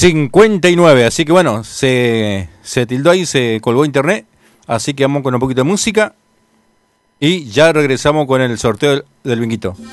59. Así que bueno, se tildó ahí, se colgó internet. Así que vamos con un poquito de música. Y ya regresamos con el sorteo del binguito.